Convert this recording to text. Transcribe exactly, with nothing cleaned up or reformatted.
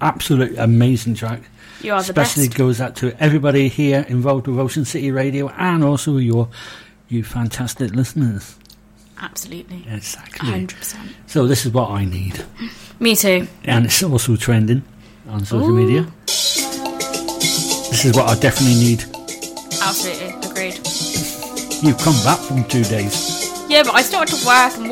absolutely amazing track. You are the Especially best. goes out to everybody here involved with Ocean City Radio and also your you fantastic listeners. Absolutely. Exactly. one hundred percent. So this is what I need. Me too. And it's also trending on social Ooh. media. This is what I definitely need. Absolutely. Agreed. You've come back from two days. Yeah, but I started to work and